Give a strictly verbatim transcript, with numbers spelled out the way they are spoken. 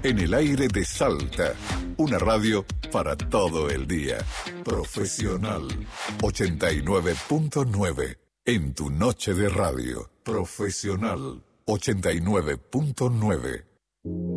En el aire de Salta, una radio para todo el día. Profesional ochenta y nueve punto nueve. En tu noche de radio. Profesional ochenta y nueve punto nueve.